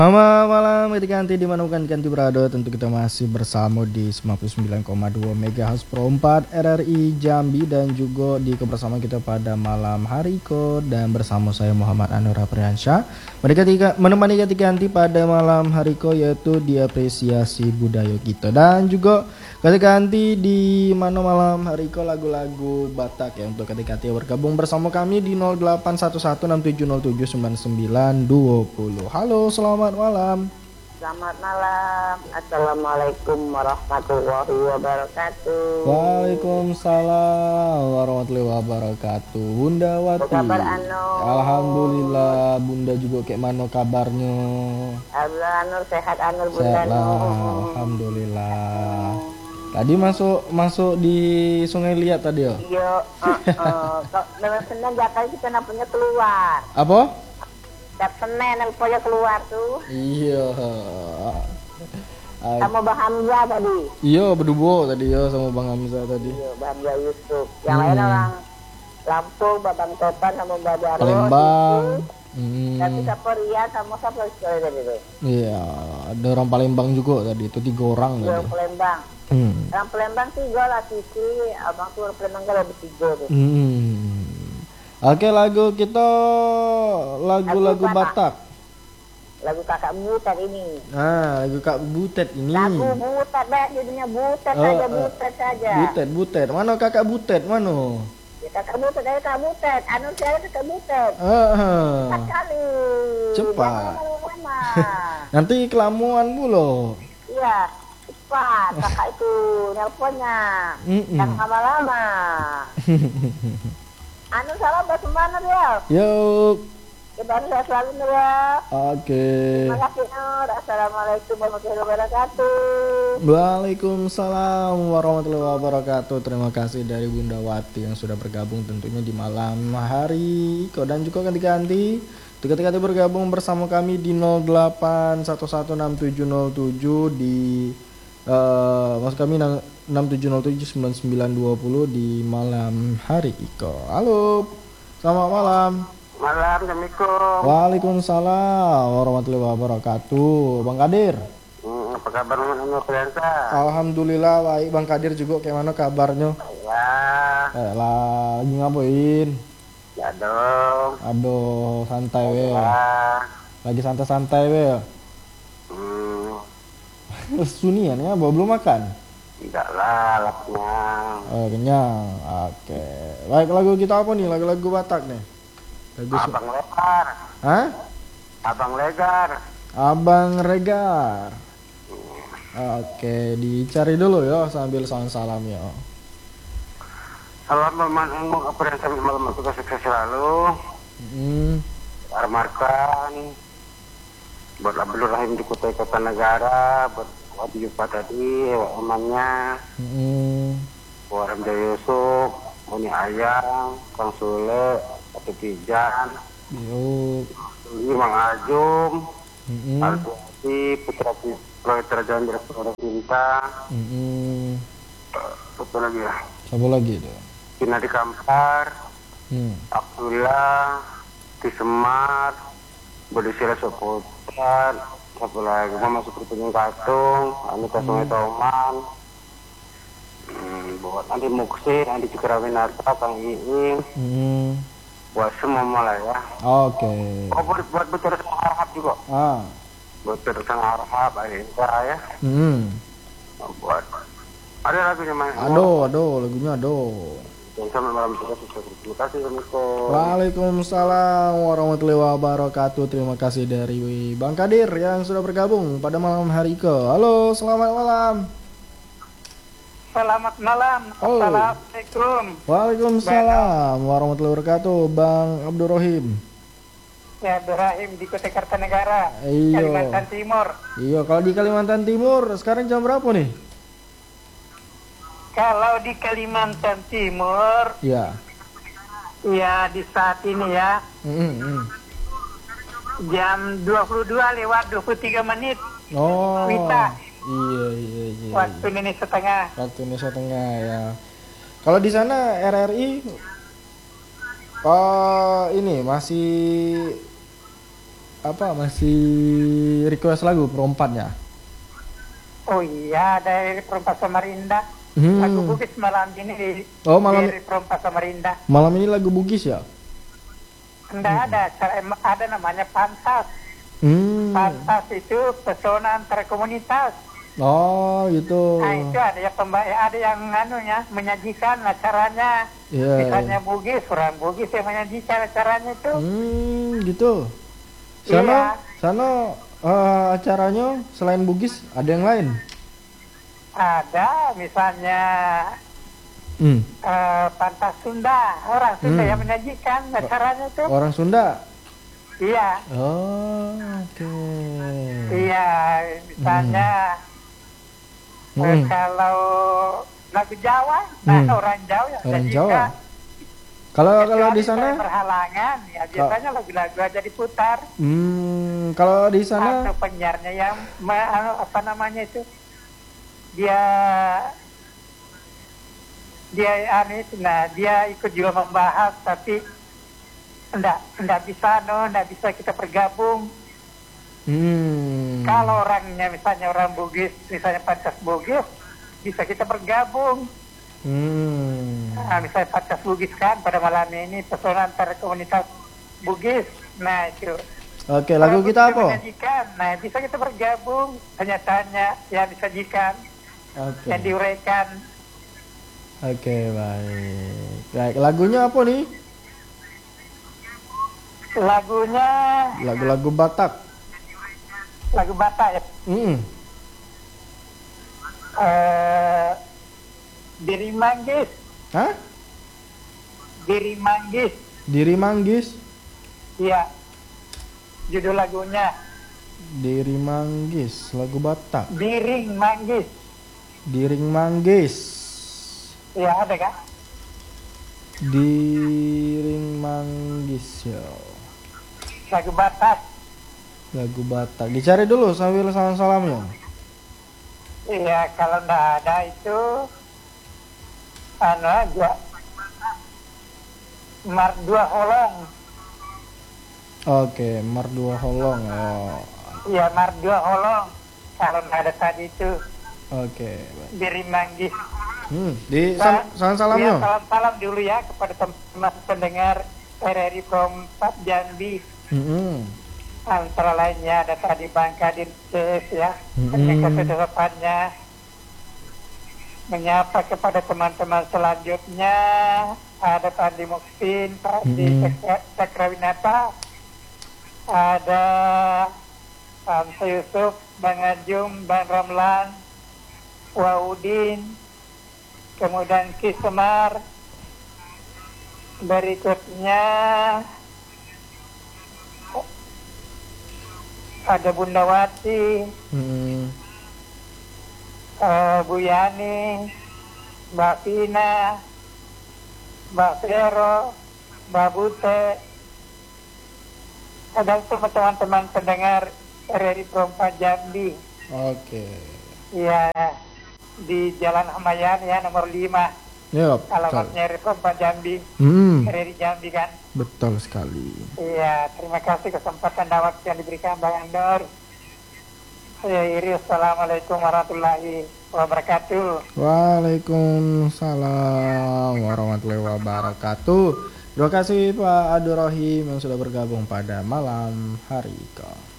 Selamat malam ketika nanti dimanapun ganti berada, tentu kita masih bersama di 99,2 MHz Pro 4 RRI Jambi dan juga di kebersamaan kita pada malam hari ko, dan bersama saya Muhammad Anur Apriansyah menemani ketika nanti pada malam hari ko, yaitu diapresiasi budaya kita dan juga ketika nanti di mana malam hari ko lagu-lagu Batak ya, untuk ketika nanti bergabung bersama kami di 081167079920. Halo, selamat malam. Selamat malam. Assalamualaikum warahmatullahi wabarakatuh. Waalaikumsalam warahmatullahi wabarakatuh. Bunda Wati. Apa kabar Anu? Alhamdulillah. Bunda juga kayak mana kabarnya? Alhamdulillah Anur sehat Anur Bunda. Sehat lah, alhamdulillah. Tadi masuk di Sungai Liat tadi ya? Iya. Dengan Senin jatah kita namanya keluar. Apa? Tiap Senin namanya keluar tuh. Iya. Sama Bang Hamzah tadi. Iya, berdua tadi ya sama Bang Hamzah tadi. Iya, Bang Hamzah Yusuf. Yang lain orang Lampung, Babang Topan sama Mbak Daro. Palembang. Tapi siapa Rian sama siapa tadi itu? Iya, ada orang Palembang juga tadi, itu 3 orang Iya, tadi. Palembang. Orang Palembang 3 lah Sisi, abang tuh orang Palembang kan ada 3 tuh. Oke, lagu kita lagu-lagu Batak. Lagu kakak butet ini. Lagu Kak Butet ini. Lagu butet, jadinya butet saja, butet saja. Butet. Mana Kakak Butet? Mana? Ya kakak butet, dari kakak butet. Anu saya kakak butet. Cepat kali. Cepat. Jangan lama-lama. Nanti kelamuan pula. Iya, cepat. Kakak itu nelponnya. Jangan lama-lama. Anu salam bahasa mana dia? Yuk. Kita harus selalu ya. Oke. Terima kasih Nur. Assalamualaikum warahmatullahi wabarakatuh. Waalaikumsalam warahmatullahi wabarakatuh. Terima kasih dari Bunda Wati yang sudah bergabung tentunya di malam hari. Dan juga ganti-ganti ketika bergabung bersama kami di 08116707 di maksud kami 67079920 di malam hari Iko. Halo, selamat malam. Malam, Assalamualaikum. Waalaikumsalam warahmatullahi wabarakatuh. Bang Kadir. Apa kabar Anu Priansa? Alhamdulillah baik. Bang Kadir juga kayak mana kabarnya? Ya. Lagi ngapain? Ya dong. Aduh, santai we. Ya. Lagi santai-santai we. Sunian ya, belum makan? Tidak lah, lapnya. Kenyang. Oke. Baik, lagu kita apa nih? Lagu-lagu Batak nih. Abang Legar. Hah? Abang Legar. Abang Regar. Oke, dicari dulu ya sambil salam ya. Salam bermanfaat apa yang sampai malam aku sukses selalu. Armarkan. Buat Abdul Rahim di kota negara, buat Wadi Yupa tadi, emannya. Buat Ramja Yusuf, Muni Ayang, Kang Sule, Satu Pijan, Imang Ajum, Alpuati, Putra Jalan Direktur Cinta, apa lagi ya? Siapa lagi itu? Cina di Kampar, Abdullah, di Semar, Bodisila Soputan, apa lagi? Mama Seperti Katung, Anita Sungai Toman, buat nanti Muksi, nanti Cikrawinarta, Kang Iing, buat semua mulai ya. Oke. Oh, buat bicara sama Harhab juga. Buat bicara sama Harhab, Ahinta ya. Buat ada lagunya main. Aduh, lagunya aduh. Dan sampai malam juga sukses. Terima kasih Assalamualaikum. Waalaikumsalam warahmatullahi wabarakatuh. Terima kasih dari Bang Kadir yang sudah bergabung pada malam hari ke. Halo, selamat malam. Selamat malam. Assalamualaikum. Waalaikumsalam warahmatullahi wabarakatuh. Bang Abdurrahim. Ya, Abdurrahim di Kota Kartanegara, Iya. Kalimantan Timur. Iya, kalau di Kalimantan Timur sekarang jam berapa nih? Kalau di Kalimantan Timur, Ya. ya di saat ini ya, jam 22 lewat 23 menit. Oh. Wita. Iya. Waktu Indonesia Tengah. Waktu Indonesia Tengah ya. Kalau di sana RRI ini masih masih request lagu perompatnya? Oh iya, dari Perompak Samarinda. Lagu Bugis malam ini dari Perompak Samarinda. Malam ini lagu Bugis ya? Enggak ada namanya Pantas. Pantas itu pesona antar komunitas. Oh gitu. Nah itu ada yang menyajikan acaranya. Misalnya Bugis, orang Bugis yang menyajikan acaranya itu. Gitu. Sana acaranya selain Bugis ada yang lain? Ada, misalnya Pantas Sunda, orang Sunda yang menyajikan acaranya itu. Orang Sunda? Iya. Oh, oke. Iya, misalnya kalau lagu Jawa, orang Jawa yang menyajikan. Kalau di sana berhalangan, ya biasanya lagu-lagu aja diputar. Kalau di sana atau penyiarnya yang dia ikut juga membahas, tapi enggak bisa kita bergabung. Kalau orangnya misalnya orang Bugis, misalnya Pantas Bugis, bisa kita bergabung. Misalnya Pantas Bugis kan pada malam ini pesona antar komunitas Bugis. Nah itu. Oke, lagu kita apa? Nah bisa kita bergabung, tanya-tanya yang disajikan, yang diuraikan. Oke, baik. Lagunya apa nih? Lagunya lagu Batak. Lagu Batak ya. Diri Manggis. Hah? Diri Manggis. Diri Manggis? Iya. Judul lagunya Diri Manggis, lagu Batak. Diring Manggis. Diring Manggis. Iya, ada kah? Diring Manggis ya. Lagu Batak. Lagu Batak. Dicari dulu sambil salam-salamnya. Iya, kalau nggak ada itu aja Mardua Holong. Oke, Mardua Holong ya. Iya, Mardua Holong. Kalau nggak ada tadi itu. Oke. Diri Manggis. Di salam-salamnya. Ya, salam-salam dulu ya kepada teman-teman pendengar RRI Perompak Jambi. Antara lainnya ada tadi Bang Kadir CS ya, dengan kesedapannya menyapa kepada teman-teman selanjutnya. Ada Pak Andi Muksin, Pak Andi Cakrawinata, ada Pak Yusuf, Bang Ajum, Bang Ramlan, Waudin, kemudian Ki Semar, berikutnya ada Bunda Wati, Bu Yani, Mbak Vina, Mbak Vero, Mbak Bute, dan semua teman-teman pendengar RRI Perompak Jambi. Oke. Iya, di Jalan Hamayan ya, nomor 5. Yep, alamatnya RRI Perompak Jambi. RRI Jambi kan. Betul sekali. Iya, terima kasih kesempatan dan waktu yang diberikan Bang Andor. Saya Iri, assalamualaikum warahmatullahi wabarakatuh. Waalaikumsalam warahmatullahi wabarakatuh. Terima kasih Pak Abdul Rahim yang sudah bergabung pada malam hari ini.